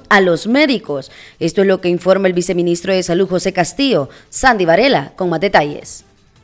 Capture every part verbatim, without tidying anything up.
a los médicos. Esto es lo que informa el viceministro de Salud, José Castillo. Sandy Varela, con más detalles.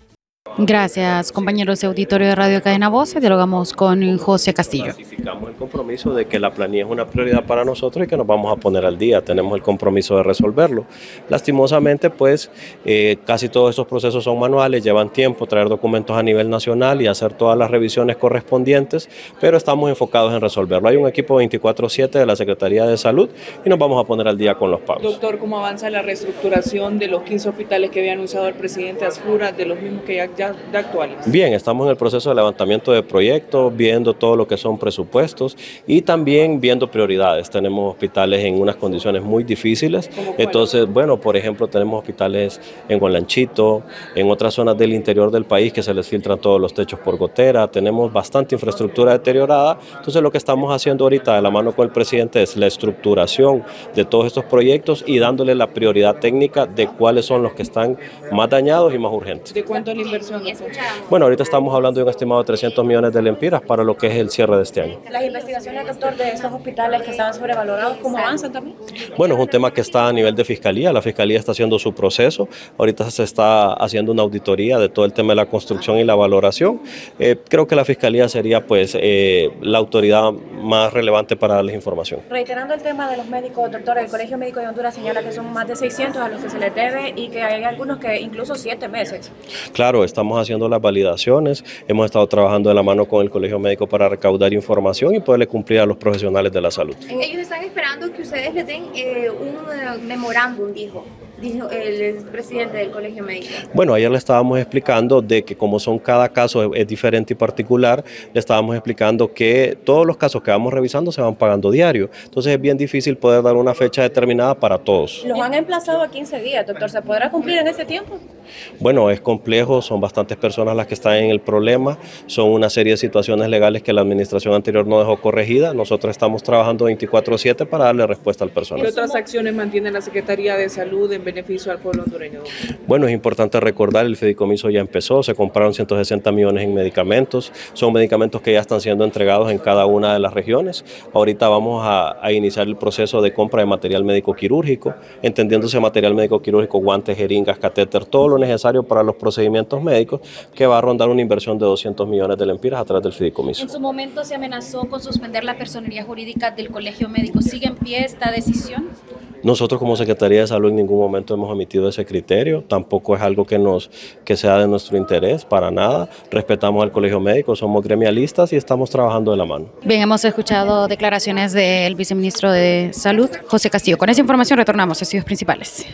Gracias, compañeros de auditorio de Radio Cadena Voz. Dialogamos con José Castillo. Ratificamos el compromiso de que la planilla es una prioridad para nosotros y que nos vamos a poner al día. Tenemos el compromiso de resolverlo. Lastimosamente, pues, eh, casi todos estos procesos son manuales, llevan tiempo traer documentos a nivel nacional y hacer todas las revisiones correspondientes, pero estamos enfocados en resolverlo. Hay un equipo veinticuatro siete de la Secretaría de Salud y nos vamos a poner al día con los pagos. Doctor, ¿cómo avanza la reestructuración de los quince hospitales que había anunciado el presidente Asfura, de los mismos que ya, ya de actuales? Bien, estamos en el proceso de levantamiento de proyectos, viendo todo lo que son presupuestos y también viendo prioridades. Tenemos hospitales en unas condiciones muy difíciles, entonces, bueno, por ejemplo, tenemos hospitales en Gualanchito, en otras zonas del interior del país que se les filtran todos los techos por gotera, tenemos bastante infraestructura deteriorada, entonces lo que estamos haciendo ahorita de la mano con el presidente es la estructuración de todos estos proyectos y dándole la prioridad técnica de cuáles son los que están más dañados y más urgentes. ¿De cuánto es la inversión? Bueno, ahorita estamos hablando de un estimado de trescientos millones de lempiras para lo que es el cierre de este año. Las investigaciones, doctor, de estos hospitales que estaban sobrevalorados, ¿cómo avanzan también? Bueno, es un tema que está a nivel de Fiscalía. La Fiscalía está haciendo su proceso. Ahorita se está haciendo una auditoría de todo el tema de la construcción y la valoración. Eh, creo que la Fiscalía sería, pues, eh, la autoridad más relevante para darles información. Reiterando el tema de los médicos, doctor, el Colegio Médico de Honduras señala que son más de seiscientos a los que se les debe y que hay algunos que incluso siete meses. Claro, estamos haciendo las validaciones, hemos estado trabajando de la mano con el Colegio Médico para recaudar información y poderle cumplir a los profesionales de la salud. Ellos están esperando que ustedes les den eh, un uh, memorándum, dijo, dijo el presidente del Colegio Médico. Bueno, ayer le estábamos explicando de que como son cada caso es diferente y particular, le estábamos explicando que todos los casos que vamos revisando se van pagando diario, entonces es bien difícil poder dar una fecha determinada para todos. Los han emplazado a quince días, doctor, ¿se podrá cumplir en ese tiempo? Bueno, es complejo, son bastantes personas las que están en el problema, son una serie de situaciones legales que la administración anterior no dejó corregida, nosotros estamos trabajando veinticuatro siete para darle respuesta al personal. ¿Qué otras acciones mantiene la Secretaría de Salud en beneficio al pueblo hondureño? Bueno, es importante recordar, el fideicomiso ya empezó, se compraron ciento sesenta millones en medicamentos, son medicamentos que ya están siendo entregados en cada una de las regiones. Ahorita vamos a, a iniciar el proceso de compra de material médico quirúrgico, entendiéndose material médico quirúrgico, guantes, jeringas, catéter, todo lo necesario para los procedimientos médicos, que va a rondar una inversión de doscientos millones de lempiras a través del fideicomiso. En su momento se amenazó con suspender la personería jurídica del Colegio Médico. ¿Sigue en pie esta decisión? Nosotros como Secretaría de Salud en ningún momento hemos emitido ese criterio, tampoco es algo que, nos, que sea de nuestro interés, para nada. Respetamos al Colegio Médico, somos gremialistas y estamos trabajando de la mano. Bien, hemos escuchado declaraciones del viceministro de Salud, José Castillo. Con esa información retornamos a estudios principales.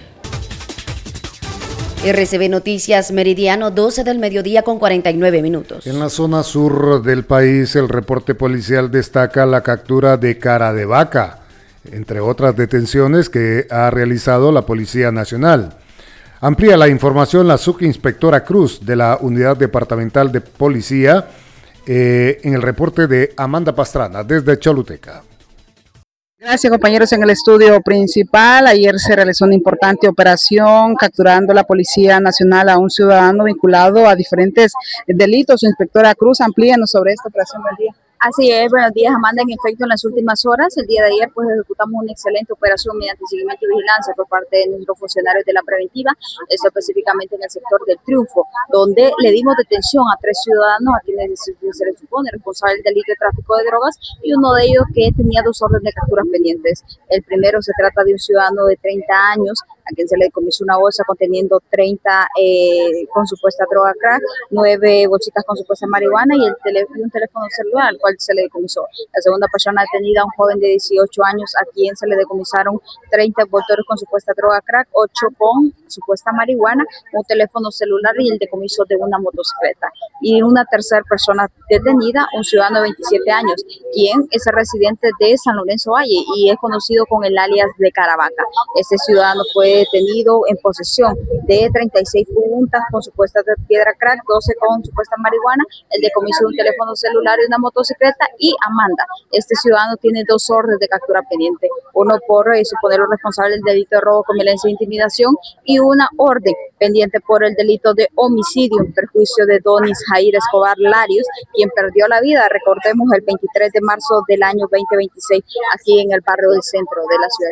R C B Noticias Meridiano, doce del mediodía con cuarenta y nueve minutos. En la zona sur del país, el reporte policial destaca la captura de Cara de Vaca, entre otras detenciones que ha realizado la Policía Nacional. Amplía la información la subinspectora Cruz de la Unidad Departamental de Policía eh, en el reporte de Amanda Pastrana desde Choluteca. Gracias, compañeros. En el estudio principal, ayer se realizó una importante operación capturando la Policía Nacional a un ciudadano vinculado a diferentes delitos. Inspectora Cruz, amplíanos sobre esta operación del día. Así es, buenos días, Amanda. En efecto, en las últimas horas, el día de ayer, pues ejecutamos una excelente operación mediante seguimiento y vigilancia por parte de nuestros funcionarios de la preventiva, esto específicamente en el sector del Triunfo, donde le dimos detención a tres ciudadanos a quienes se les supone responsable del delito de tráfico de drogas y uno de ellos que tenía dos órdenes de captura pendientes. El primero se trata de un ciudadano de treinta años, a quien se le decomisó una bolsa conteniendo treinta eh, con supuesta droga crack, nueve bolsitas con supuesta marihuana y, el tele, y un teléfono celular, al cual se le decomisó. La segunda persona detenida, un joven de dieciocho años, a quien se le decomisaron treinta envoltorios con supuesta droga crack, ocho con supuesta marihuana, un teléfono celular y el decomiso de una motocicleta. Y una tercera persona detenida, un ciudadano de veintisiete años, quien es residente de San Lorenzo Valle y es conocido con el alias de Caravaca. Este ciudadano fue detenido en posesión de treinta y seis puntas con supuesta piedra crack, doce con supuesta marihuana, el decomiso de un teléfono celular y una motocicleta. Y Amanda, este ciudadano tiene dos órdenes de captura pendiente, uno por eh, suponerlo responsable del delito de robo con violencia e intimidación y una orden pendiente por el delito de homicidio en perjuicio de Donis Jair Escobar Larios, quien perdió la vida, recordemos, el veintitrés de marzo del año veinte veintiséis aquí en el barrio del centro de la ciudad.